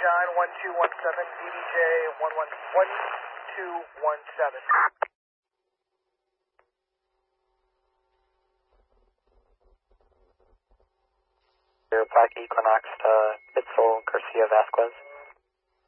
John 1217, DDJ 1217. Park Equinox to Bitzel Garcia Vasquez.